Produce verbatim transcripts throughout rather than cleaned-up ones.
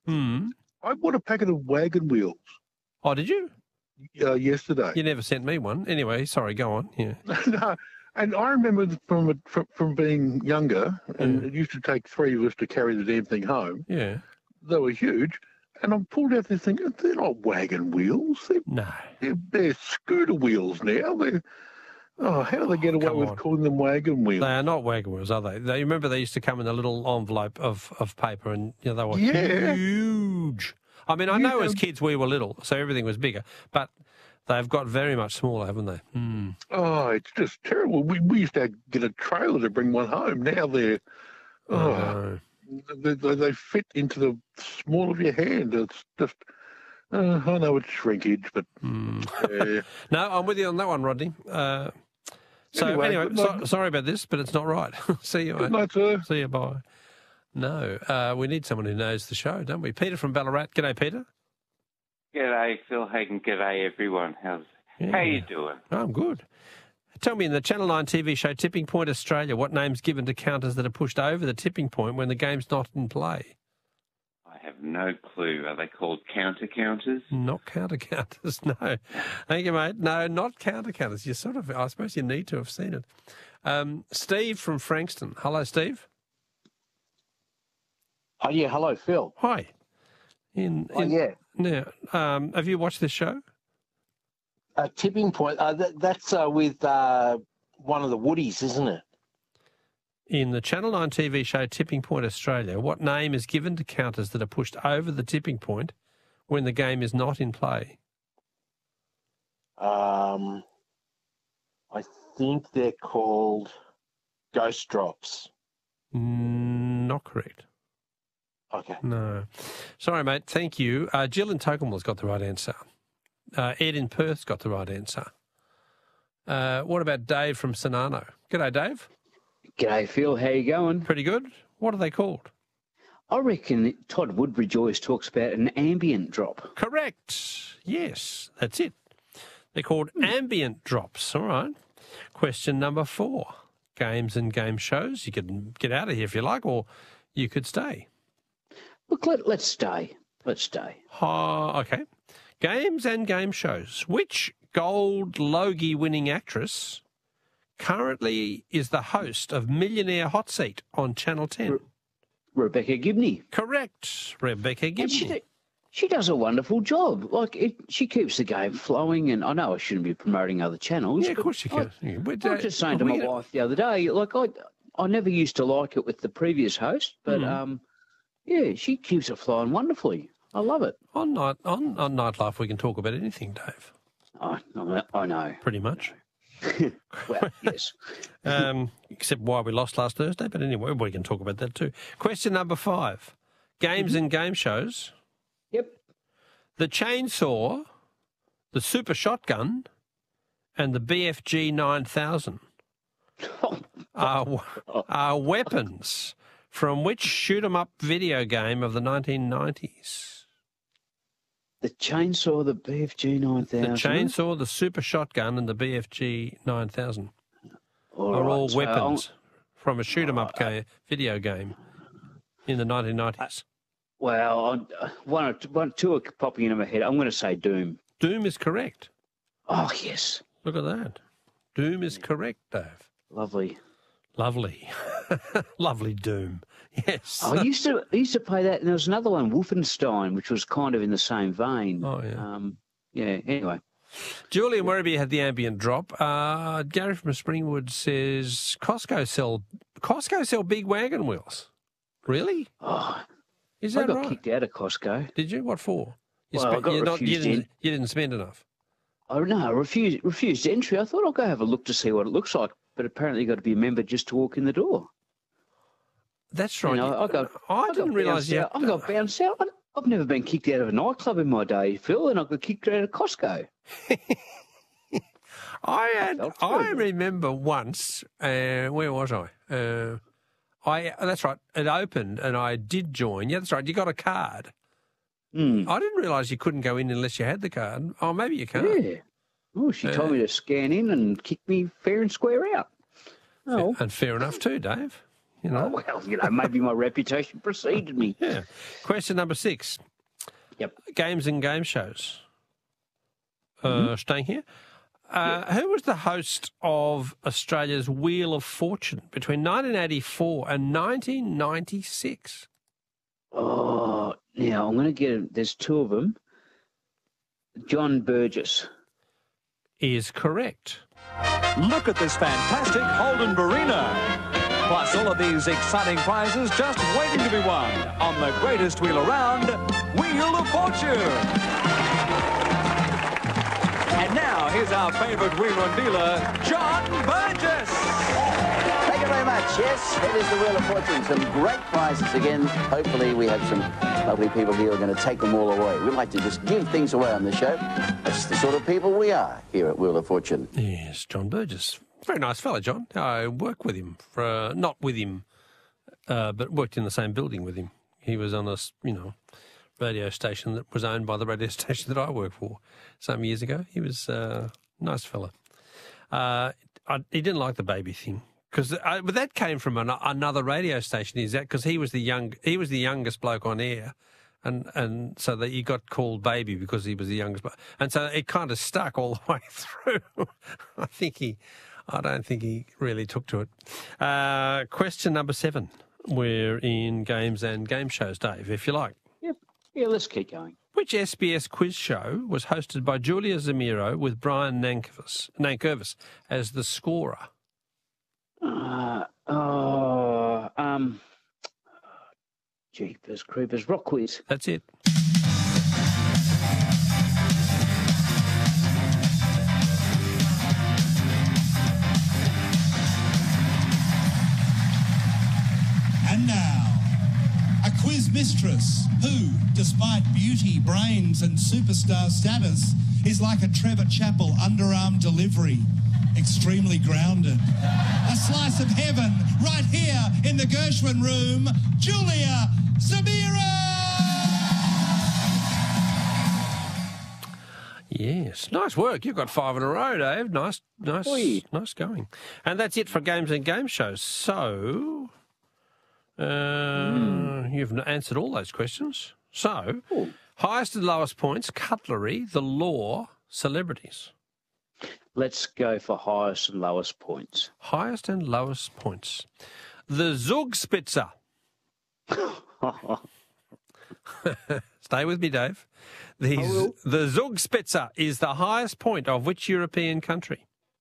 Hmm. I bought a packet of wagon wheels Oh, did you? uh, yesterday. You never sent me one. Anyway, sorry, go on. Yeah. No, and I remember from, from from being younger, and Yeah. it used to take three of us to carry the damn thing home. Yeah. They were huge, and I pulled out this thing. They're not wagon wheels. They're, No. they're, they're scooter wheels now. They're, oh, how do they get Oh, away come with on. calling them wagon wheels? They are not wagon wheels, are they? They remember they used to come in a little envelope of, of paper, and you know, they were Yeah. huge. I mean, I You know as don't- kids we were little, so everything was bigger, but they've got very much smaller, haven't they? Mm. Oh, it's just terrible. We we used to get a trailer to bring one home. Now they're oh, Uh, they, they, they fit into the small of your hand. It's just uh, I know it's shrinkage, but mm. uh, No, I'm with you on that one, Rodney. Uh, so Anyway, anyway, good so, luck. sorry about this, but it's not right. See you, good mate. night, sir. See you, bye. No, uh, we need someone who knows the show, don't we? Peter from Ballarat. G'day, Peter. G'day, Phil Hagen. G'day, everyone. How's Yeah. how you doing? I'm good. Tell me, in the Channel nine T V show Tipping Point Australia, what name's given to counters that are pushed over the tipping point when the game's not in play? I have no clue. Are they called counter counters? Not counter counters, no. Thank you, mate. No, not counter counters. You sort of, I suppose you need to have seen it. Um, Steve from Frankston. Hello, Steve. Oh, yeah. Hello, Phil. Hi. In, Oh, in, yeah. Now, um, have you watched this show? Uh, tipping point. Uh, that, that's uh, with uh, one of the Woodies, isn't it? In the Channel nine T V show Tipping Point Australia, what name is given to counters that are pushed over the tipping point when the game is not in play? Um, I think they're called ghost drops. Mm, not correct. Okay. No. Sorry, mate. Thank you. Uh, Jill in Tocumwell's got the right answer. Uh, Ed in Perth's got the right answer. Uh, what about Dave from Sonano? G'day, Dave. G'day, Phil. How you going? Pretty good. What are they called? I reckon Todd Woodbridge always talks about an ambient drop. Correct. Yes, that's it. They're called ambient drops. All right. Question number four. Games and game shows. You can get out of here if you like, or you could stay. Look, let, let's stay. Let's stay. Uh, okay. Games and game shows. Which Gold Logie winning actress currently is the host of Millionaire Hot Seat on Channel ten? Re- Rebecca Gibney. Correct. Rebecca And she, Gibney. do- she does a wonderful job. Like, it, she keeps the game flowing, and I know I shouldn't be promoting other channels. Yeah, of but course you I- can. Yeah, we're- I was just saying to my we- wife the other day, like, I, I never used to like it with the previous host, but, Mm. um, yeah, she keeps it flowing wonderfully. I love it. On night on, on Nightlife, we can talk about anything, Dave. I, I I know. Pretty much. Well, yes. um, except why we lost last Thursday. But anyway, we can talk about that too. Question number five. Games and game shows. Yep. The chainsaw, the super shotgun, and the B F G nine thousand are, are weapons from which shoot-'em-up video game of the nineteen nineties? The chainsaw, the B F G nine The thousand. chainsaw, the super shotgun, and the B F G nine thousand All are right, all so weapons I'll- from a shoot-'em-up ga- video game in the nineteen nineties. Well, I, one, or two, one, two are popping into my head. I'm going to say Doom. Doom is correct. Oh, yes. Look at that. Doom is correct, Dave. Lovely. Lovely. Lovely Doom. Yes. I used to I used to play that, and there was another one, Wolfenstein, which was kind of in the same vein. Oh, yeah. Um, yeah, anyway. Julian, wherever you had the ambient drop, uh, Gary from Springwood says Costco sell Costco sell big wagon wheels. Really? Oh, Is I that got right? kicked out of Costco. Did you? What for? You, Well, I got you, not, you, refused didn't, in. you didn't spend enough. Oh, no, I refused, refused entry. I thought I'll go have a look to see what it looks like, but apparently you got to be a member just to walk in the door. That's right. You know, I got, I I didn't got realise bounced you. out. I got bounced out. I- I've never been kicked out of a nightclub in my day, Phil, and I got kicked out of Costco. I had. felt I good. remember once. Uh, where was I? Uh, I. That's right. It opened, and I did join. Yeah, that's right. You got a card. Hmm. I didn't realise you couldn't go in unless you had the card. Oh, maybe you can't. Yeah. Oh, she told Uh, me to scan in and kick me fair and square out. Oh, And fair enough too, Dave. you know. Oh, well, you know, maybe my reputation preceded me. Yeah. Question number six. Yep. Games and game shows. Uh, Mm-hmm. Staying here. Uh, Who was the host of Australia's Wheel of Fortune between nineteen eighty-four and nineteen ninety-six? Oh, now I'm going to get it. There's two of them. John Burgess. Is correct. Look at this fantastic Holden Barina. Plus all of these exciting prizes just waiting to be won on the greatest wheel around, Wheel of Fortune. And now, here's our favourite wheeler and dealer, John Burgess. Thank you very much. Yes, it is the Wheel of Fortune. Some great prizes again. Hopefully we have some lovely people here who are going to take them all away. We like to just give things away on the show. That's the sort of people we are here at Wheel of Fortune. Yes, John Burgess. Very nice fella, John. I worked with him, for uh, not with him, uh, but worked in the same building with him. He was on a, you know, radio station that was owned by the radio station that I worked for some years ago. He was uh, a nice fella. Uh, I, he didn't like the baby thing. Because, but that came from an, another radio station. Is that because he was the young, he was the youngest bloke on air, and and so that he got called baby because he was the youngest bloke, and so it kind of stuck all the way through. I think he, I don't think he really took to it. Uh, question number seven. We're in games and game shows, Dave, if you like. Yep. Yeah, let's keep going. Which S B S quiz show was hosted by Julia Zamiro with Brian Nankervis, Nankervis as the scorer? Uh, oh, um, Jeepers Creepers, Rock Quiz. That's it. And now, a quiz mistress who, despite beauty, brains and superstar status, is like a Trevor Chappell underarm delivery. Extremely grounded. A slice of heaven right here in the Gershwin room, Julia Zamiro! Yes, nice work. You've got five in a row, Dave. Nice, nice, Oi. nice going. And that's it for games and game shows. So, uh, mm. you've answered all those questions. So, Ooh. highest and lowest points, cutlery, the law, celebrities. Let's go for highest and lowest points. Highest and lowest points. The Zugspitze. Stay with me, Dave. The, the Zugspitze is the highest point of which European country?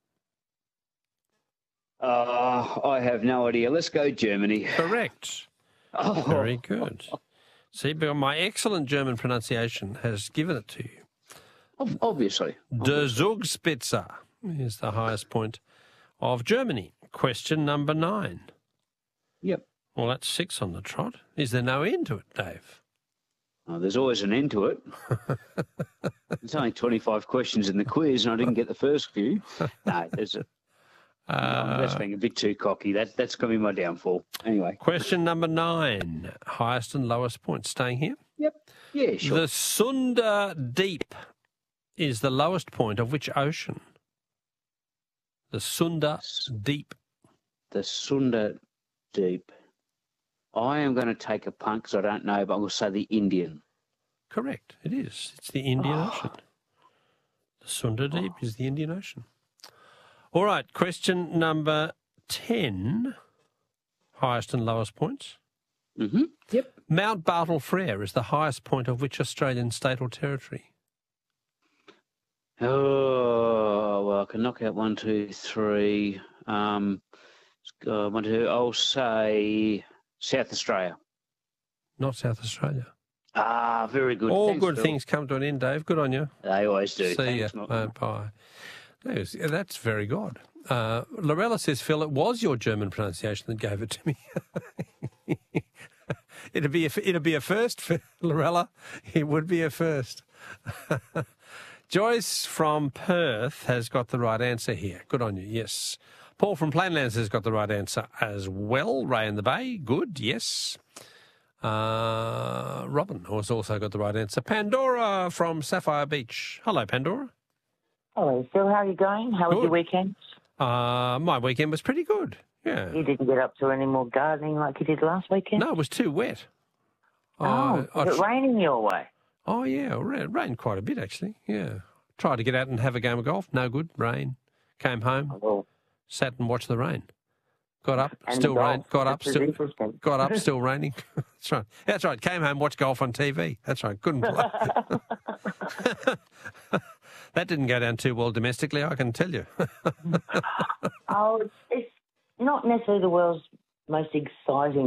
Uh, I have no idea. Let's go Germany. Correct. Oh. Very good. See, but my excellent German pronunciation has given it to you. Obviously. Der Zugspitze is the highest point of Germany. Question number nine. Yep. Well, that's six on the trot. Is there no end to it, Dave? Oh, there's always an end to it. There's only twenty-five questions in the quiz, and I didn't get the first few. No, there's a. Uh, no, that's being a bit too cocky. That that's going to be my downfall. Anyway. Question number nine. Highest and lowest points. Staying here. Yep. Yeah, sure. The Sunda Deep is the lowest point of which ocean? The Sunda Deep. The Sunda Deep. I am going to take a punt because I don't know, but I'm going to say the Indian. Correct. It is. It's the Indian Oh. Ocean. The Sunda Deep is the Indian Ocean. All right. Question number ten. Highest and lowest points. Mm-hmm. Yep. Mount Bartle Frere is the highest point of which Australian state or territory? Oh, well, I can knock out one, two, three. Um, uh, one, two, I'll say South Australia. Not South Australia. Ah, very good. All Thanks, good Phil. things come to an end, Dave. Good on you. They always do. See Thanks, ya. Mark. Bye. That's, that's very good. Uh, Lorella says, Phil, it was your German pronunciation that gave it to me. it'd be a, it'd be a first for Lorella. It would be a first. Joyce from Perth has got the right answer here. Good on you. Yes. Paul from Plainlands has got the right answer as well. Ray in the Bay. Good. Yes. Uh, Robin has also got the right answer. Pandora from Sapphire Beach. Hello, Pandora. Hello, Phil. How are you going? How was Good. your weekend? Uh, my weekend was pretty good. Yeah. You didn't get up to any more gardening like you did last weekend? No, it was too wet. Oh, I- I was it tr- raining your way? Oh, yeah, it ra- rained quite a bit, actually, yeah. Tried to get out and have a game of golf. No good, rain. Came home, Oh, sat and watched the rain. Got up, And still golf, rain. Got up, which is still interesting. got up, still raining. That's right. That's right. Came home, watched golf on T V. That's right. Couldn't play. That didn't go down too well domestically, I can tell you. oh, it's, it's not necessarily the world's most exciting